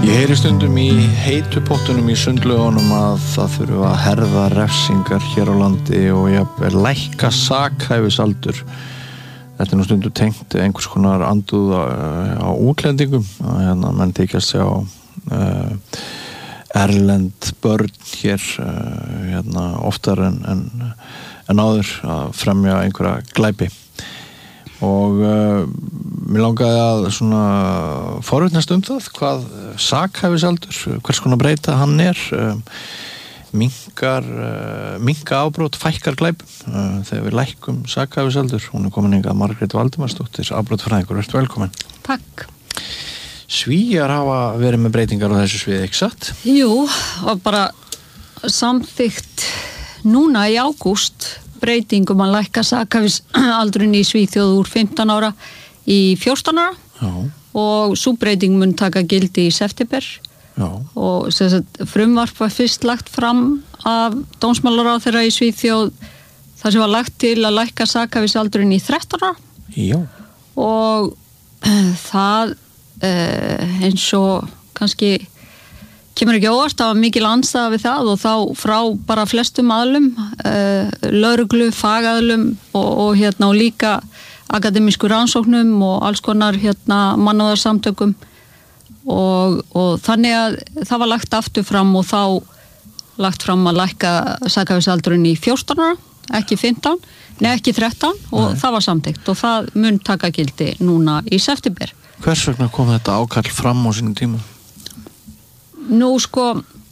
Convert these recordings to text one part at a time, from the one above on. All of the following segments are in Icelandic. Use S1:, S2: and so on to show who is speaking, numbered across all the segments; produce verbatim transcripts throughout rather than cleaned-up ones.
S1: Ég heyri stundum í heitu pottunum í sundlaugunum að það þurfa að herða refsingar hér á landi og jafnvel lækka sakhæfisaldur. Þetta er nú stundum tengt einhvers konar andúð á, á útlendingum. Hérna, menn þykjast sjá uh, erlend börn hér uh, hérna, oftar en, en, en áður að fremja einhverja glæpi. Og uh, mér langaði að svona forvitnast um það hvað sakhæfisaldur, hvers konar breyta hann er, um, minkar uh, minka afbrot, fækkar glæpum uh, þegar við lækkum sakhæfisaldur. Hún er komin hingað Margrét Valdimarsdóttir, afbrotafræðingur, vertu velkomin.
S2: Takk.
S1: Svíar hafa verið með breytingar á þessu sviði, ekki satt?
S2: Jú, og bara samþykkt núna í ágúst breytingum að lækka sakhæfisaldurinn í Svíþjóð úr fimmtán ára í fjórtán ára.
S1: Já.
S2: Og sú breyting mun taka gildi í september.
S1: Já.
S2: Og sem sagt, frumvarp var fyrst lagt fram af dómsmálaráðherra í Svíþjóð þar sem var lagt til að lækka sakhæfisaldurinn í þrettán ára.
S1: Já.
S2: Og uh, það uh, eins og kannski kemur ekki óvart, það var mikil andstaða við það og þá frá bara flestum aðlum, uh, lögreglu, fagaðlum og, og hérna og líka akademísku rannsóknum og alls konar hérna mannúðarsamtökum og, og þannig að það var lagt aftur fram og þá lagt fram að lækka sakhæfisaldurinn í fjórtán ára, ekki fimmtán, nei ekki þrettán og nei. Það var samþykkt og það mun taka gildi núna í september.
S1: Hvers vegna kom þetta ákall fram á sínum tíma?
S2: Nú sko,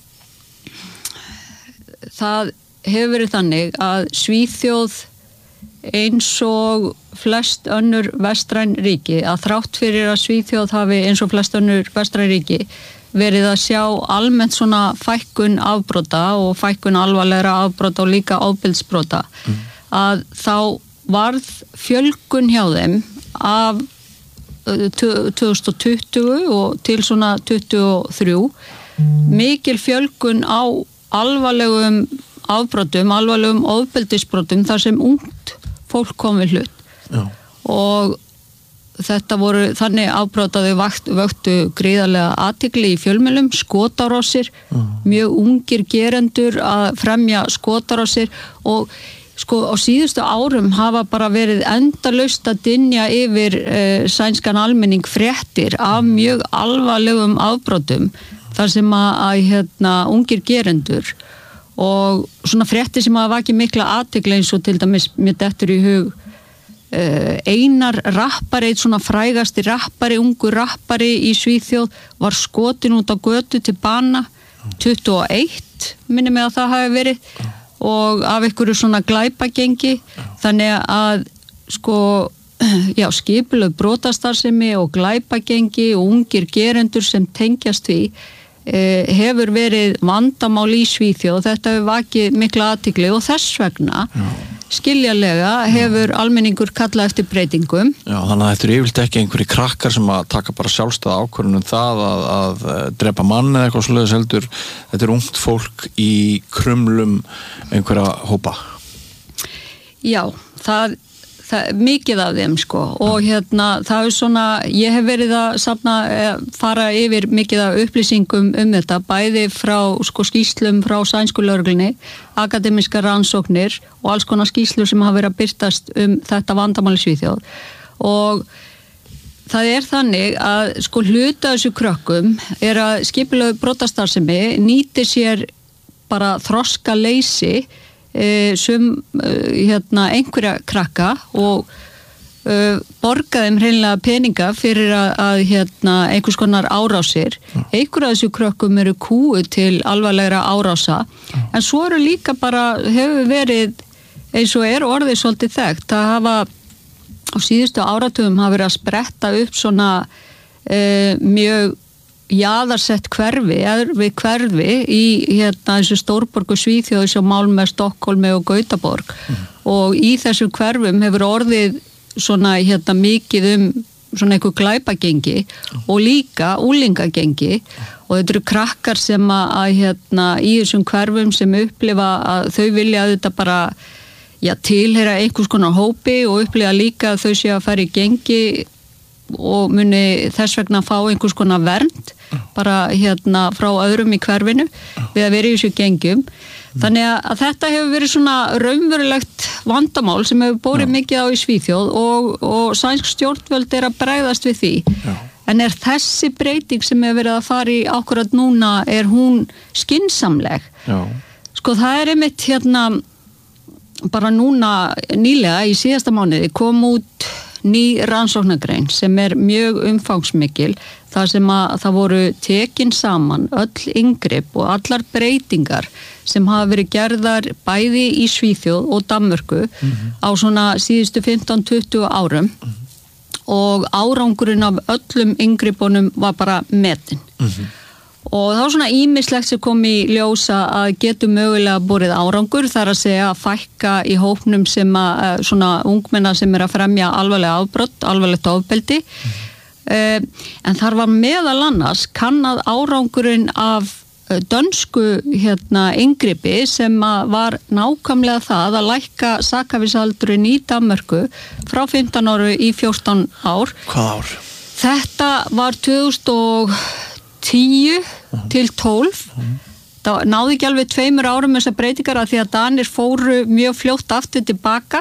S2: það hefur verið þannig að Svíþjóð eins og flest önnur vestræn ríki, að þrátt fyrir að Svíþjóð hafi eins og flest önnur vestræn ríki verið að sjá almennt svona fækkun afbrota og fækkun alvarlegra afbrota og líka ofbeldisbrota, mm. að þá varð fjölgun hjá þeim af tvö þúsund tuttugu og til svona tuttugu og þrjú mikil fjölgun á alvarlegum afbrotum, alvarlegum ofbeldisbrotum þar sem ungt fólk kom við hlut. Já. Og þetta voru þannig afbrot að þau vöktu gríðarlega athygli í fjölmiðlum, skotárásir, mm. mjög ungir gerendur að fremja skotárásir og sko á síðustu árum hafa bara verið endalaust að dynja yfir uh, sænskan almenning fréttir af mjög alvarlegum afbrotum þar sem að, að hérna, ungir gerendur og svona fréttir sem hafa vakið mikla athygli eins og til dæmis mér dettur í hug uh, Einar rappari, svona frægasti rappari, ungur rappari í Svíþjóð var skotin út á götu til bana tuttugu og eitt, minni mig að það hafi verið og af einhverju svona glæpagengi þannig að sko já, skipulögð brotastarfsemi og glæpagengi og ungir gerendur sem tengjast við eh, hefur verið vandamál í Svíþjóð og þetta hefur vakið mikla athygli og þess vegna já. Skiljanlega hefur já. Almenningur kallað eftir breytingum.
S1: Já, þannig að þetta er yfirleitt ekki einhverjir krakkar sem að taka bara sjálfstæða ákvörðun um það að, að drepa mann eða eitthvað svoleiðis heldur. Þetta er ungt fólk í krumlum einhverja hópa.
S2: Já, það, það mikið af þeim sko og hérna það er svona, ég hef verið að safna, fara yfir mikið af upplýsingum um þetta, bæði frá sko skýslum frá sænsku lögreglunni, akademískar rannsóknir og alls konar skýslur sem hafa verið að birtast um þetta vandamál í Svíþjóð og það er þannig að sko hluta þessu krökkum er að skipulögð brotastarfsemi nýtir sér bara þroska leysi sem hérna, einhverja krakka og uh, borga þeim hreinlega peninga fyrir að, að hérna, einhvers konar árásir. Ja. Einhverja þessu krökkum eru kúu til alvarlegra árása ja. En svo eru líka bara, hefur verið eins og er orðið svolítið þekkt að hafa á síðustu áratugum hafa verið að spretta upp svona uh, mjög jaðarsett hverfi, við hverfi í hérna þessu stórborgu Svíþjóð sem Malmö, Stokkólmi og Gautaborg mm. og í þessum hverfum hefur orðið svona hérna mikið um svona einhver glæpagengi mm. og líka úlingagengi mm. og þetta eru krakkar sem að, að hérna í þessum hverfum sem upplifa að þau vilja að þetta bara já, tilheyra einhvers konar hópi og upplifa líka að þau séu að fara í gengi og muni þess vegna fá einhvers konar vernd bara hérna frá öðrum í hverfinu við að vera í þessu gengjum. Þannig að þetta hefur verið svona raunverulegt vandamál sem hefur bórið mikið á í Svíþjóð og, og sænsk stjórnvöld er að bregðast við því. Já. En er þessi breyting sem hefur verið að fara í akkurat núna, er hún skynsamleg? Já. Sko það er einmitt hérna bara núna nýlega í síðasta mánuði kom út ný rannsóknargrein sem er mjög umfangsmikil þar sem að það voru tekin saman öll inngrip og allar breytingar sem hafa verið gerðar bæði í Svíþjóð og Danmörku mm-hmm. á svona síðustu fimmtán til tuttugu árum mm-hmm. og árangurinn af öllum inngripunum var bara metin. Mm-hmm. Og þá svona ýmislegt sem kom í ljósa að getur mögulega borið árangur, þar að segja að fækka í hópnum sem að svona ungmenna sem er að fremja alvarlega afbrot, alvarlegt ofbeldi. Mm. Uh, en þar var meðal annars kannað árangurinn af dönsku hérna inngripi sem að var nákvæmlega það að lækka sakhæfisaldurinn í Danmörku frá fimmtán ára í fjórtán ár.
S1: Hvað ár?
S2: Þetta var tvö þúsund og tíu til tólf. Það náði ekki alveg tveimur árum þessar breytingar að því að Danir fóru mjög fljótt aftur tilbaka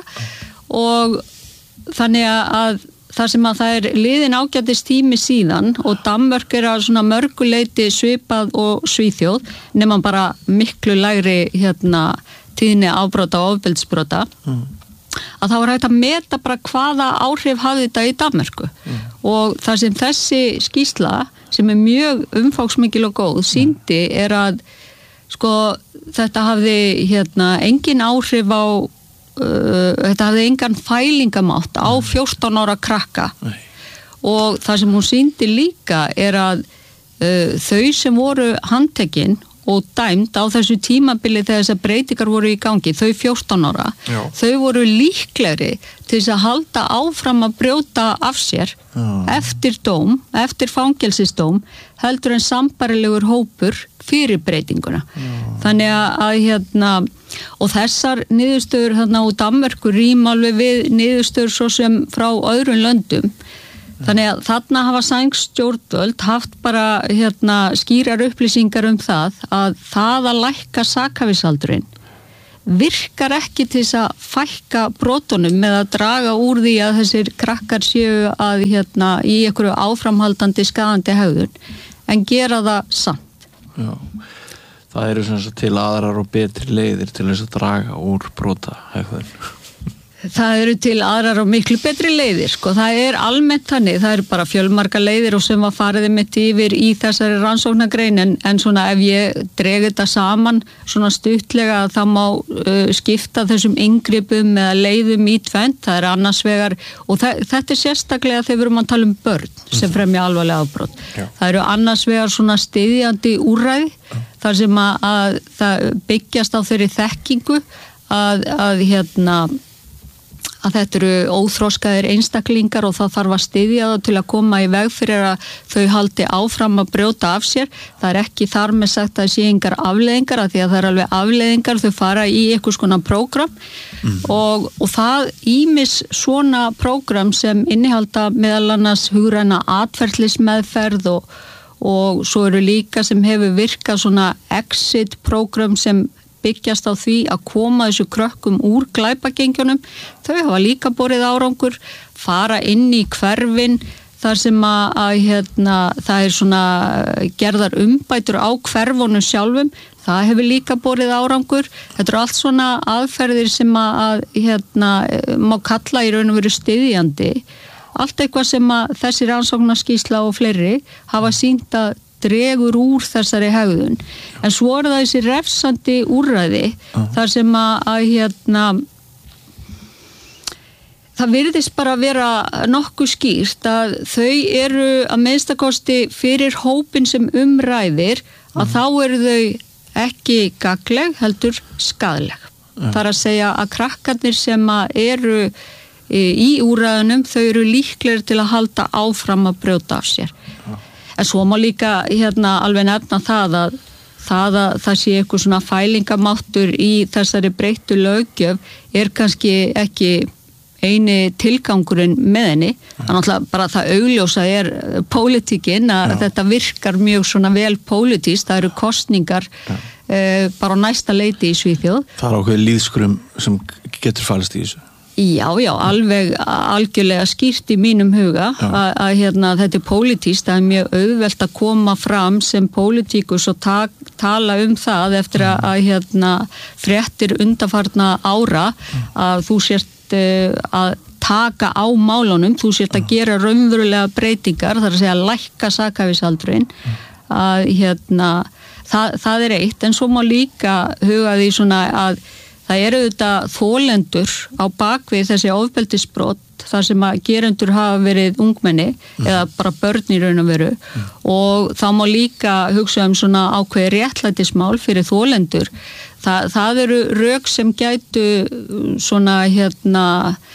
S2: og þannig að þar sem að það er liðin ágætis tími síðan og Danmörk er að svona mörguleiti svipað og Svíþjóð nema bara miklu lægri hérna tíðni afbrota og ofbeldisbrota. Mm. Að þá er hægt að meta bara hvaða áhrif hafði þetta í Danmörku mm. og það sem þessi skýrsla sem er mjög umfangsmikil og góð sýndi er að sko þetta hafði hérna engin áhrif á uh, þetta hafði engan fælingamátt á fjórtán ára krakka Nei. Og það sem hún sýndi líka er að uh, þau sem voru handtekin og dæmd á þessu tímabili þegar þessar breytingar voru í gangi, þau fjórtán ára, Já. Þau voru líklegri til þess að halda áfram að brjóta af sér Já. Eftir dóm, eftir fangelsisdóm, heldur en sambarilegur hópur fyrir breytinguna. Já. Þannig að, að hérna, og þessar niðurstöður hérna úr Danmörku rýma alveg við niðurstöður svo sem frá öðrum löndum. Þannig að þarna hafa sænsk stjórnvöld haft bara hérna, skýrar upplýsingar um það að það að lækka sakhæfisaldurinn virkar ekki til þess að fækka brotunum með að draga úr því að þessir krakkar séu að hérna, í einhverju áframhaldandi skaðandi hegðun en gera það samt.
S1: Já, það eru sem sagt til aðrar og betri leiðir til þess að draga úr brota hegðun.
S2: Það eru til aðrar og miklu betri leiðir, sko. Það er almennt þannig, það eru bara fjölmarga leiðir og sem var farið mitt yfir í þessari rannsóknargrein en, en svona ef ég dreg þetta saman svona stuttlega að það má uh, skipta þessum inngripum eða leiðum í tvennt, það er annars vegar og það, þetta er sérstaklega þegar við erum að tala um börn sem fremja alvarlega afbrot. Já. Það eru annars vegar svona styðjandi úrræði þar sem að, að það byggjast á þeirri þekkingu að, að hérna að þetta eru óþroskaðir einstaklingar og það þarf að styðja það til að koma í veg fyrir að þau haldi áfram að brjóta af sér. Það er ekki þar með sagt að það sé engar afleiðingar að því að það er alveg afleiðingar, þau fara í einhvers konar prógram mm. og, og það ýmis svona prógram sem innihalda meðal annars hugræna atferlismeðferð og, og svo eru líka sem hefur virkað svona exit prógram sem byggjast á því að koma þessu krökkum úr glæpagengjunum. Þau hafa líka borið árangur, fara inn í hverfin þar sem að, að hérna, það er svona gerðar umbætur á hverfunum sjálfum. Það hefur líka borið árangur. Þetta eru allt svona aðferðir sem að, að hérna, má kalla í raun og veru styðjandi. Allt eitthvað sem að þessi rannsóknarskýrsla og fleiri hafa sýnt að dregur úr þessari hegðun. En svo er það þessi refsandi úrræði uh. þar sem að, að hérna það virðist bara vera nokkuð skýrt að þau eru að minnstakosti fyrir hópin sem umræðir að uh. þá eru þau ekki gagnleg, heldur skaðleg. Uh. Það er að segja að krakkarnir sem að eru í úrræðunum, þau eru líklegir til að halda áfram að brjóta af sér. Uh. En svo má líka hérna alveg nefna það að það að það sé eitthvað svona fælingamáttur í þessari breyttu löggjöf er kannski ekki eini tilgangurinn með henni. Það er náttúrulega bara það augljósa er pólitíkin að Já. Þetta virkar mjög svona vel pólitískt, það eru kosningar uh, bara á næsta leiti í Svíþjóð.
S1: Það er ákveðið lýðskrum sem getur falist í þessu.
S2: Já, já, alveg algjörlega skýrt í mínum huga að hérna, þetta er pólitískt, það er mjög auðvelt að koma fram sem pólitíkus og ta tala um það eftir að, að hérna, fréttir undanfarna ára að þú sért uh, að taka á málunum, þú sért að gera raunverulega breytingar, það er að segja að lækka sakhæfisaldurinn, að hérna, það, það er eitt, en svo má líka huga því svona að það eru auðvitað þolendur á bakvið þessi ofbeldisbrot þar sem að gerendur hafa verið ungmenni mm. eða bara börn í raun og veru mm. og þá má líka hugsa um svona ákveði réttlætismál fyrir þolendur. Þa, það eru rök sem gætu svona hérna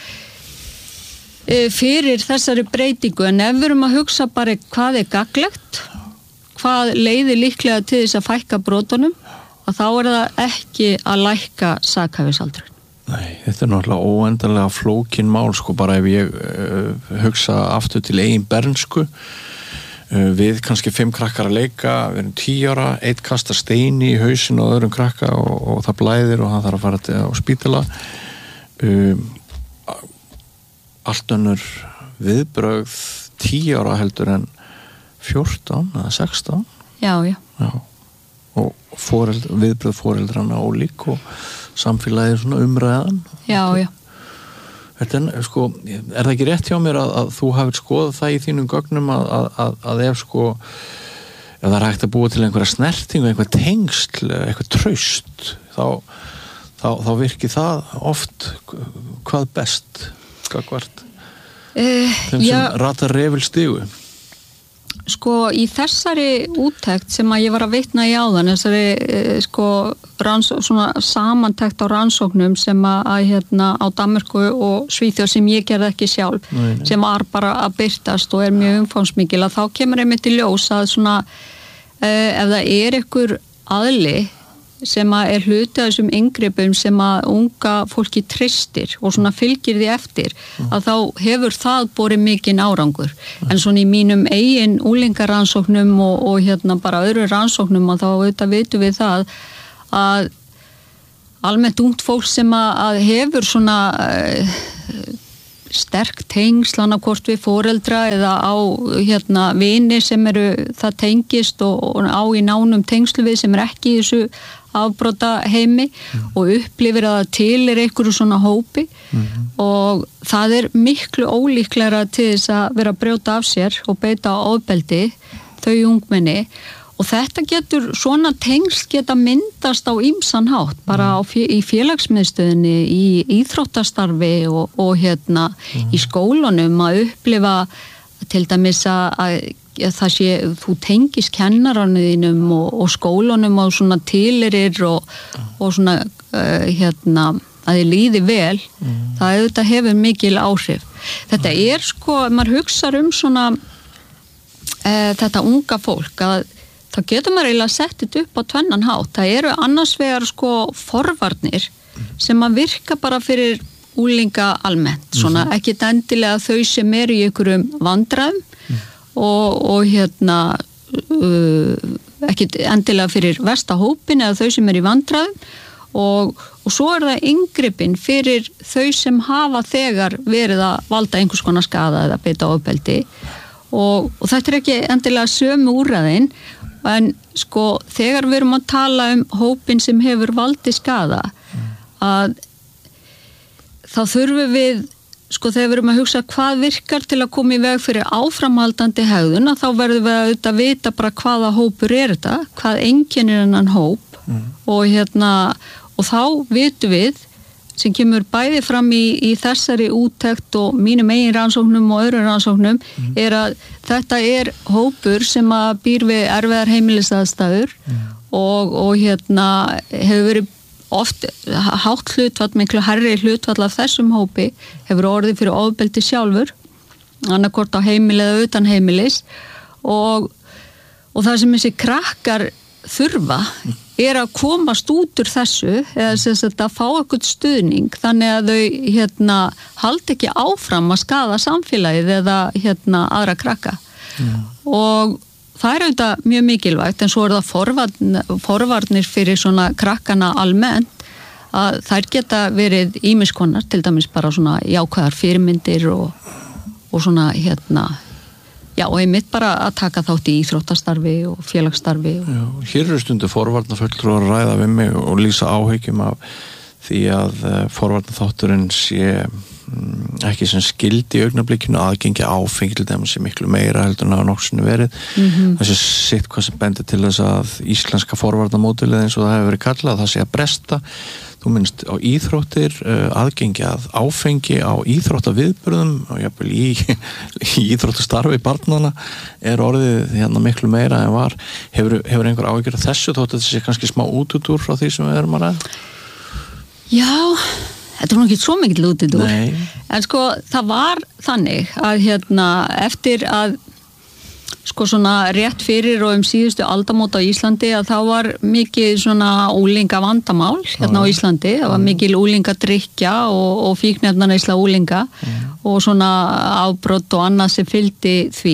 S2: fyrir þessari breytingu, en ef við erum að hugsa bara hvað er gagnlegt, hvað leiðir líklega til þess að fækka brotunum, að þá er það ekki að lækka sakhæfisaldurinn.
S1: Nei, þetta er náttúrulega óendanlega flókin mál, sko, bara ef ég uh, hugsa aftur til eigin bernsku, uh, við kannski fimm krakkar að leika, við erum tíu ára, eitt kastar steini í hausin og öðrum krakka og, og það blæðir og hann þarf að fara til á spítala. Um, allt önnur viðbrögð tíu ára heldur en fjórtán eða sextán.
S2: Já, já.
S1: Já. Og foreld, viðbröð foreldrana ólík og samfélagið svona umræðan.
S2: Já, já.
S1: Þetta er, sko, er það ekki rétt hjá mér að, að þú hafið skoðað það í þínum gögnum að, að, að ef sko ef það er hægt að búa til einhverja snertingu, einhver tengsl, eitthvað traust þá, þá, þá virkir það oft hvað best skakvart
S2: uh,
S1: þeim sem ratar refil stigu.
S2: Sko í þessari úttekt sem að ég var að vitna í áðan, þessari sko ranns, svona samantekt á rannsóknum sem að, að hérna á Danmörku og Svíþjóð sem ég gerði ekki sjálf, nei, nei. Sem var bara að byrtast og er mjög umfangsmikil, að þá kemur einmitt í ljós að svona uh, ef það er einhver aðli sem að er hluti af þessum inngripum sem að unga fólki treystir og svona fylgir því eftir, að þá hefur það borið mikinn árangur. En svona í mínum eigin úlingarannsóknum og, og hérna bara öðru rannsóknum að þá auðvitað vitum við það að almennt ungt fólk sem að, að hefur svona uh, sterk tengsl annarkvort við foreldra eða á hérna vini sem eru það tengist og, og á í nánum tengslu við sem er ekki í þessu afbrota heimi mm. og upplifir að það til er einhverju svona hópi mm. og það er miklu ólíklegra til þess að vera að brjóta af sér og beita á ofbeldi þau ungmenni og þetta getur, svona tengsl geta myndast á ýmsan hátt bara á, í félagsmiðstöðinni, í íþróttastarfi og, og hérna mm. í skólanum að upplifa til dæmis að, að það sé, þú tengist kennarannu þínum og, og skólanum og svona tilerir og, og svona uh, hérna, að þið líði vel mm. það auðvitað hefur mikil áhrif. Þetta mm. er sko, ef maður hugsar um svona uh, þetta unga fólk að þá getur maður eiginlega sett þetta upp á tvennan hátt. Það eru annars vegar sko forvarnir sem að virka bara fyrir úlinga almennt, svona mm. ekkit endilega þau sem eru í einhverjum vandræðum mm. og, og hérna uh, ekkit endilega fyrir versta hópin eða þau sem eru í vandræðum og, og svo er það inngripin fyrir þau sem hafa þegar verið að valda einhvers konar skaða eða beita ofbeldi og, og þetta er ekki endilega sömu úrræðin en sko þegar við erum að tala um hópin sem hefur valdið skaða að þá þurfum við sko þegar við erum að hugsa hvað virkar til að koma í veg fyrir áframhaldandi hegðun að þá verðum við að auðvitað vita bara hvaða hópur er þetta, hvað einkennir hennan hóp mm. og hérna og þá vitum við sem kemur bæði fram í, í þessari úttekt og mínum eigin rannsóknum og öðrum rannsóknum mm. er að þetta er hópur sem að býr við erfiðar heimilisaðstæður mm. og, og hérna hefur verið oft hátt hlutfall, miklu hærri hlutfall af þessum hópi hefur orðið fyrir ofbeldi sjálfur annarkort á heimili eða utan heimilis og, og það sem þessi krakkar þurfa er að komast út úr þessu eða sem sagt að fá eitthvað stuðning þannig að þau hérna haldi ekki áfram að skaða samfélagið eða hérna aðra krakka mm. og það er auðvitað mjög mikilvægt en svo er það forvarn, forvarnir fyrir svona krakkana almennt að þær geta verið ýmiskonar til dæmis bara svona jákvæðar fyrirmyndir og, og svona hérna já, og einmitt bara að taka þátt í íþróttastarfi og félagsstarfi. Og...
S1: Já, hér eru stundu forvarnafulltrúar að ræða við mig og lýsa áhyggjum af því að forvarnaþátturinn sé mm, ekki sem skildi í augnablikinu aðgengi áfengi til þeim sem miklu meira heldur en hafa nokksunni verið. Mm-hmm. Þessi sitt hvað sem bendir til þess að íslenska forvarnamódelið eins og það hefur verið kallað, það sé að bresta. Þú minnst á íþróttir, aðgengi að áfengi á íþróttaviðburðum og jafnvel í, í íþróttastarfi barnana er orðið hérna miklu meira en var. Hefur, hefur einhver áhyggjur af þessu þótt að þetta sé kannski smá útútur frá því sem við erum að ræða?
S2: Já, þetta var nú ekki svo mikil útútur.
S1: Nei.
S2: En sko, það var þannig að hérna eftir að sko svona rétt fyrir og um síðustu aldamót á Íslandi að þá var mikið svona úlinga vandamál hérna á Íslandi, það var mikil úlinga drykja og, og fíknefnaneysla úlinga mm. og svona afbrot og annað sem fylgdi því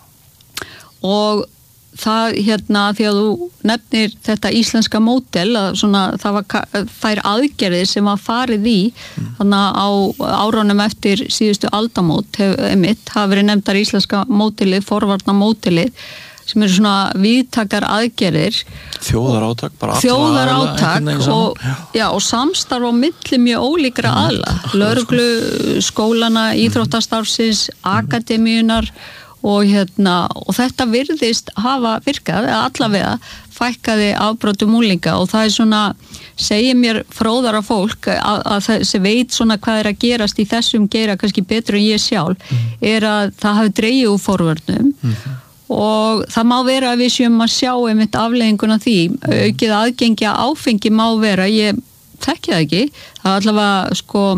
S2: og það hérna því að þú nefnir þetta íslenska módel að svona það var þær aðgerðir sem var farið í mm. þannig á árunum eftir síðustu aldamót hef, emitt, hafa verið nefndar íslenska módelið, forvarna módelið sem eru svona víðtakar aðgerðir
S1: þjóðarátak bara
S2: þjóðarátak og, já, og samstarf á milli mjög ólíkra mm. aðla, lögreglu, skólana, íþróttastarfsins, mm. akademíunar og hérna og þetta virðist hafa virkað allavega fækkaði afbrotum úlinga og það er svona segir mér fróðara fólk að, að þessi veit svona hvað er að gerast í þessum geira kannski betur en ég sjálf mm. er að það hafi dregið úr forvörnum mm. og það má vera að við séum að sjá einmitt afleiðinguna því mm. aukið aðgengi að áfengi má vera ég þekki það ekki það er allavega sko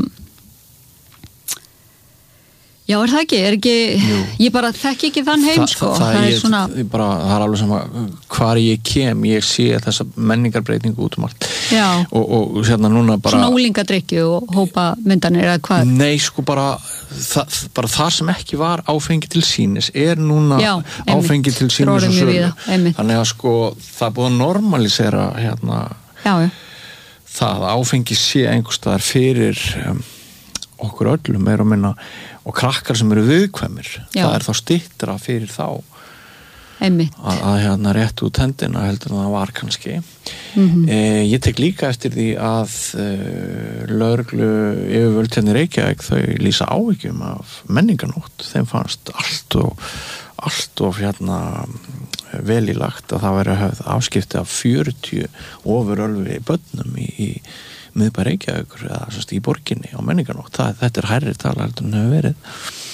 S2: Já, er það ekki? Er ekki Jú. Ég bara þekki ekki þann heim, Þa, sko.
S1: Það, það, það, er
S2: ég, svona...
S1: bara, það er alveg sama hvar ég kem, ég sé þessa menningarbreytingu út um allt.
S2: Já.
S1: Og, og hérna núna bara...
S2: Svona úlingadrykju og hópa myndanir eða hvað?
S1: Nei, sko bara það, bara það sem ekki var áfengi til sínis er núna Já, áfengi til sínis og sölu. Þannig að sko það er búið að normalisera hérna
S2: Já, já.
S1: Það áfengi sé einhvers staðar fyrir um, okkur öllum er að minna og krakkar sem eru viðkvæmir Já. Það er þá styttra fyrir þá
S2: Einmitt.
S1: að, að hérna rétt út hendina heldur en það var kannski
S2: mm-hmm.
S1: eh, ég tek líka eftir því að eh, lögreglu yfirvöld hérna í Reykjavík þau lýsa áhyggjum af menningarnótt þeim fannst allt og allt of hérna velílagt að það veri höfð afskipti af fjörutíu ofurölvi börnum í, í miðbæ Reykjavíkur eða í borginni á menningarnótt. Það, þetta er hærri tala heldur en hefur verið.